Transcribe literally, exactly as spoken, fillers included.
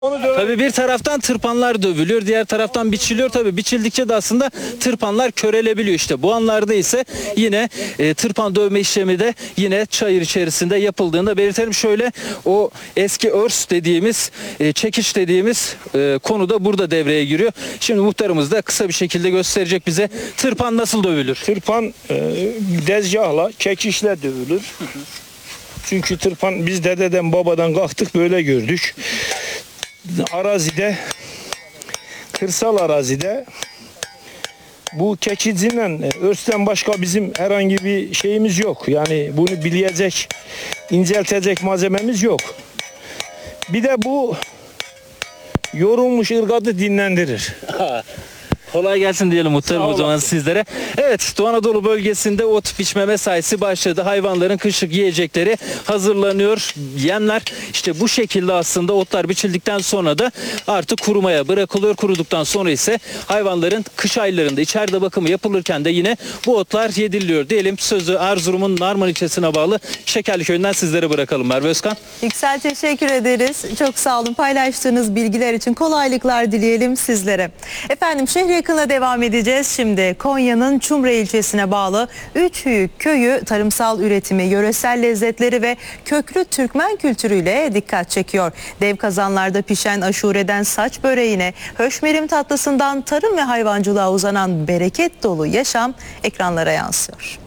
Tabii bir taraftan tırpanlar dövülüyor, diğer taraftan biçiliyor. Tabii biçildikçe de aslında tırpanlar körelebiliyor işte. Bu anlarda ise yine e, tırpan dövme işlemi de yine çayır içerisinde yapıldığında belirtelim. Şöyle o eski örs dediğimiz, e, çekiç dediğimiz e, konu da burada devreye giriyor. Şimdi muhtarımız da kısa bir şekilde gösterecek bize tırpan nasıl dövülür. Tırpan e, dezgahla, çekişle dövülür. Çünkü tırpan biz dededen babadan kalktık böyle gördük. Arazide, kırsal arazide bu keçiciyle, örsten başka bizim herhangi bir şeyimiz yok. Yani bunu bileyecek, inceltecek malzememiz yok. Bir de bu yorulmuş ırgadı dinlendirir. Kolay gelsin diyelim muhtarım Sağ o zaman olasın. sizlere. Evet, Doğu Anadolu bölgesinde ot biçme mesaisi başladı. Hayvanların kışlık yiyecekleri hazırlanıyor. Yemler işte bu şekilde aslında otlar biçildikten sonra da artık kurumaya bırakılıyor. Kuruduktan sonra ise hayvanların kış aylarında içeride bakımı yapılırken de yine bu otlar yediriliyor diyelim. Sözü Erzurum'un Narman ilçesine bağlı Şekerli Köyü'nden sizlere bırakalım Merve Özkan. Yüksel, teşekkür ederiz. Çok sağ olun. Paylaştığınız bilgiler için kolaylıklar dileyelim sizlere. Efendim, şehre yakına devam edeceğiz. Şimdi Konya'nın Çumra ilçesine bağlı Üçhüyük köyü tarımsal üretimi, yöresel lezzetleri ve köklü Türkmen kültürüyle dikkat çekiyor. Dev kazanlarda pişen aşureden saç böreğine, höşmerim tatlısından tarım ve hayvancılığa uzanan bereket dolu yaşam ekranlara yansıyor.